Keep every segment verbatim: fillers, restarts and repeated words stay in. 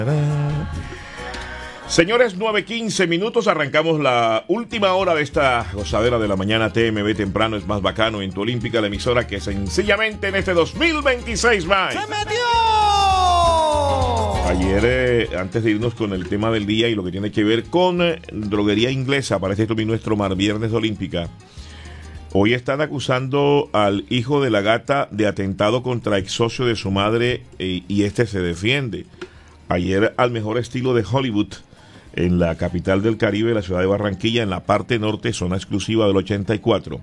Señores, nueve quince minutos, arrancamos la última hora de esta gozadera de la mañana. T M B temprano es más bacano en tu Olímpica, la emisora que sencillamente en este dos mil veintiséis va. ¡Se metió! Ayer, eh, antes de irnos con el tema del día y lo que tiene que ver con eh, droguería inglesa, parece esto nuestro Mar Viernes Olímpica. Hoy están acusando al hijo de la gata de atentado contra ex socio de su madre eh, y este se defiende. Ayer, al mejor estilo de Hollywood, en la capital del Caribe, la ciudad de Barranquilla, en la parte norte, zona exclusiva del ochenta y cuatro.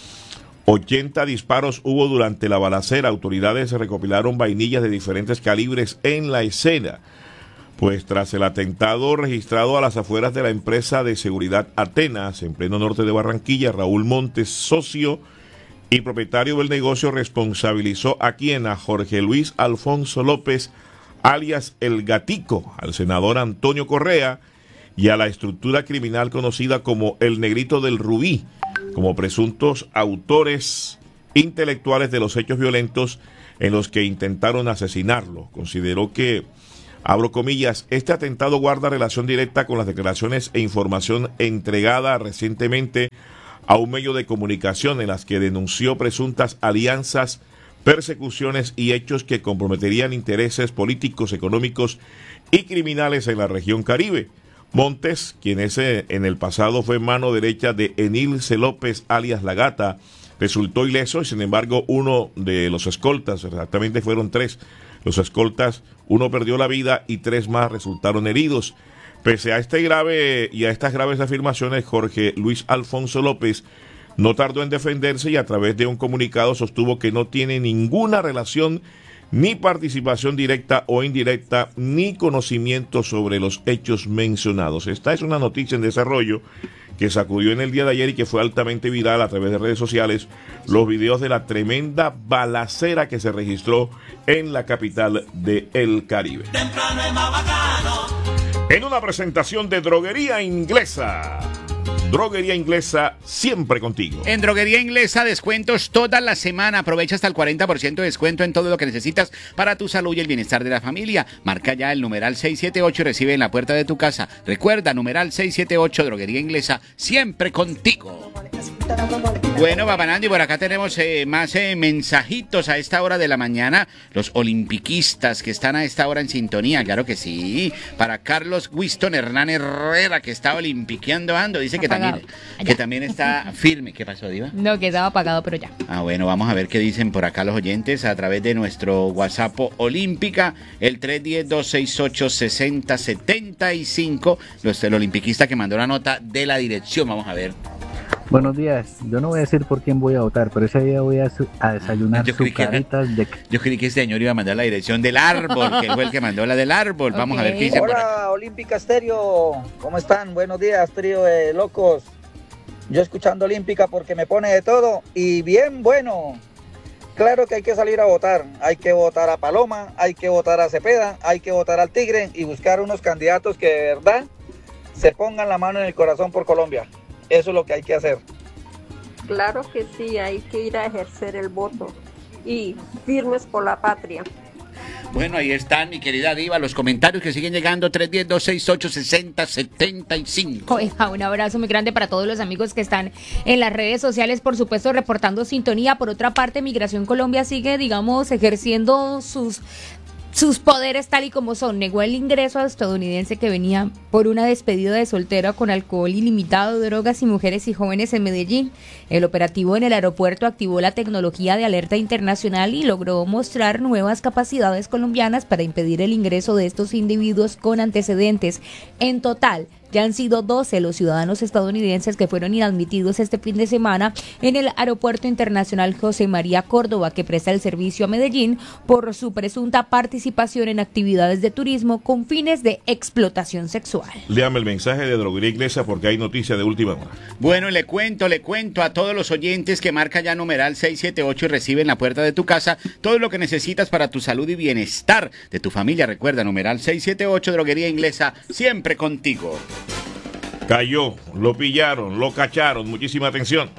ochenta disparos hubo durante la balacera. Autoridades recopilaron vainillas de diferentes calibres en la escena. Pues tras el atentado registrado a las afueras de la empresa de seguridad Atenas, en pleno norte de Barranquilla, Raúl Montes, socio y propietario del negocio, responsabilizó a quien, a Jorge Luis Alfonso López, alias El Gatico, al senador Antonio Correa y a la estructura criminal conocida como El Negrito del Rubí, como presuntos autores intelectuales de los hechos violentos en los que intentaron asesinarlo. Consideró que, abro comillas, este atentado guarda relación directa con las declaraciones e información entregada recientemente a un medio de comunicación en las que denunció presuntas alianzas, persecuciones y hechos que comprometerían intereses políticos, económicos y criminales en la región Caribe. Montes, quien ese en el pasado fue mano derecha de Enilce López, alias La Gata, resultó ileso y sin embargo uno de los escoltas, exactamente fueron tres, los escoltas, uno perdió la vida y tres más resultaron heridos. Pese a este grave y a estas graves afirmaciones, Jorge Luis Alfonso López no tardó en defenderse y a través de un comunicado sostuvo que no tiene ninguna relación ni participación directa o indirecta, ni conocimiento sobre los hechos mencionados. Esta es una noticia en desarrollo que sacudió en el día de ayer y que fue altamente viral a través de redes sociales, los videos de la tremenda balacera que se registró en la capital del Caribe. Temprano es más bacano. En una presentación de Droguería Inglesa. Droguería Inglesa, siempre contigo. En Droguería Inglesa, descuentos toda la semana. Aprovecha hasta el cuarenta por ciento de descuento en todo lo que necesitas para tu salud y el bienestar de la familia. Marca ya el numeral seis siete ocho y recibe en la puerta de tu casa. Recuerda, numeral seis siete ocho, Droguería Inglesa, siempre contigo. Bueno, Babanandi, por acá tenemos eh, más eh, mensajitos a esta hora de la mañana. Los olimpiquistas que están a esta hora en sintonía, claro que sí. Para Carlos Winston Hernán Herrera, que está olimpiqueando ando, dice que también, que también está firme. ¿Qué pasó, Diva? No, que estaba apagado, pero ya. Ah, bueno, vamos a ver qué dicen por acá los oyentes a través de nuestro WhatsApp Olímpica, el tres uno cero, dos seis ocho, seis cero siete cinco. Los, el olimpiquista que mandó la nota de la dirección, vamos a ver. Buenos días, yo no voy a decir por quién voy a votar, pero ese día voy a, su- a desayunar Yo creí que era- sucaritas de... Yo creí que este señor iba a mandar la dirección del árbol, que fue el que mandó la del árbol. Vamos Ok. a ver qué dice por acá. Hola, Olímpica Estéreo, ¿cómo están? Buenos días, trío de locos. Yo escuchando Olímpica porque me pone de todo y bien bueno. Claro que hay que salir a votar, hay que votar a Paloma, hay que votar a Cepeda, hay que votar al Tigre y buscar unos candidatos que de verdad se pongan la mano en el corazón por Colombia. Eso es lo que hay que hacer. Claro que sí, hay que ir a ejercer el voto y firmes por la patria. Bueno, ahí están, mi querida Diva, los comentarios que siguen llegando, tres uno cero, dos seis ocho, seis cero siete cinco. Oiga, un abrazo muy grande para todos los amigos que están en las redes sociales, por supuesto, reportando sintonía. Por otra parte, Migración Colombia sigue, digamos, ejerciendo sus sus poderes tal y como son. Negó el ingreso a estadounidense que venía por una despedida de soltera con alcohol ilimitado, drogas y mujeres y jóvenes en Medellín. El operativo en el aeropuerto activó la tecnología de alerta internacional y logró mostrar nuevas capacidades colombianas para impedir el ingreso de estos individuos con antecedentes. En total, ya han sido doce los ciudadanos estadounidenses que fueron inadmitidos este fin de semana en el Aeropuerto Internacional José María Córdoba, que presta el servicio a Medellín, por su presunta participación en actividades de turismo con fines de explotación sexual. Léame el mensaje de Droguería Inglesa porque hay noticia de última hora. Bueno, le cuento, le cuento a todos los oyentes que marca ya numeral seis siete ocho y recibe en la puerta de tu casa todo lo que necesitas para tu salud y bienestar de tu familia. Recuerda, numeral seis siete ocho, Droguería Inglesa, siempre contigo. Cayó, lo pillaron, lo cacharon, muchísima atención.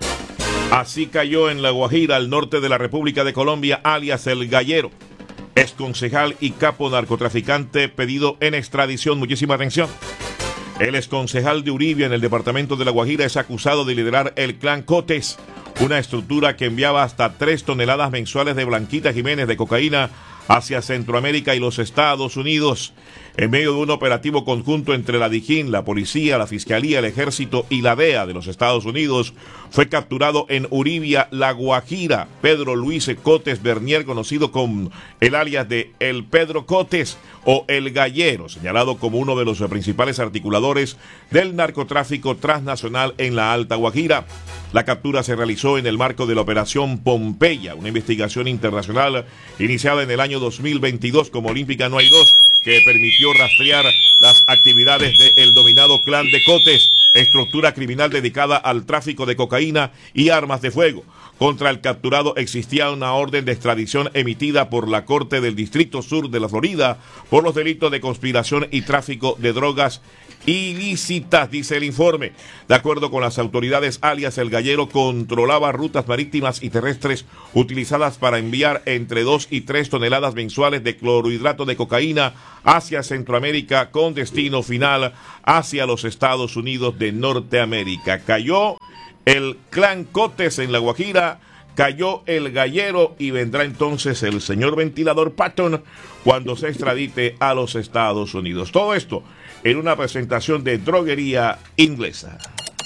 Así cayó en La Guajira, al norte de la República de Colombia, alias El Gallero. Esto exconcejal y capo narcotraficante pedido en extradición. Muchísima atención. El exconcejal de Uribia en el departamento de La Guajira es acusado de liderar el clan Cotes, una estructura que enviaba hasta tres toneladas mensuales de Blanquita Jiménez de cocaína hacia Centroamérica y los Estados Unidos. En medio de un operativo conjunto entre la DIJÍN, la policía, la fiscalía, el ejército y la D E A de los Estados Unidos, fue capturado en Uribia, La Guajira, Pedro Luis Cotes Bernier, conocido con el alias de El Pedro Cotes o El Gallero, señalado como uno de los principales articuladores del narcotráfico transnacional en la Alta Guajira. La captura se realizó en el marco de la Operación Pompeya, una investigación internacional iniciada en el año dos mil veintidós como Olímpica No hay dos, que permitió rastrear las actividades del dominado clan de Cotes, estructura criminal dedicada al tráfico de cocaína y armas de fuego. Contra el capturado existía una orden de extradición emitida por la Corte del Distrito Sur de la Florida por los delitos de conspiración y tráfico de drogas ilícitas, dice el informe. De acuerdo con las autoridades, alias El Gallero controlaba rutas marítimas y terrestres utilizadas para enviar entre dos y tres toneladas mensuales de clorhidrato de cocaína hacia Centroamérica con destino final hacia los Estados Unidos de Norteamérica. Cayó el clan Cotes en La Guajira, cayó El Gallero y vendrá entonces el señor Ventilador Patton cuando se extradite a los Estados Unidos. Todo esto en una presentación de Droguería Inglesa.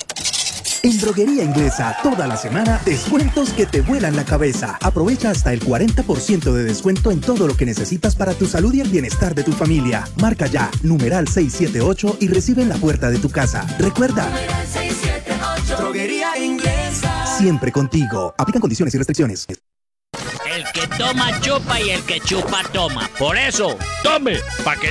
En Droguería Inglesa, toda la semana, descuentos que te vuelan la cabeza. Aprovecha hasta el cuarenta por ciento de descuento en todo lo que necesitas para tu salud y el bienestar de tu familia. Marca ya, numeral seiscientos setenta y ocho y recibe en la puerta de tu casa. Recuerda, seiscientos setenta y ocho. Droguería Inglesa. Siempre contigo. Aplican condiciones y restricciones. El que toma chupa y el que chupa toma. Por eso, tome, pa' que